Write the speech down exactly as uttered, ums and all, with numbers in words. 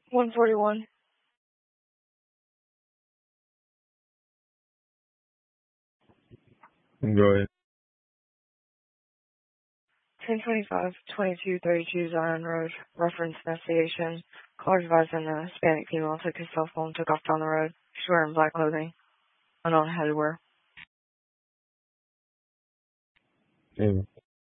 one forty-one. Go ahead. ten twenty-five, twenty-two thirty-two Zion Road. Reference investigation. Caller advising a Hispanic female took his cell phone, took off down the road. She's wearing black clothing. Unknown headwear. Yeah.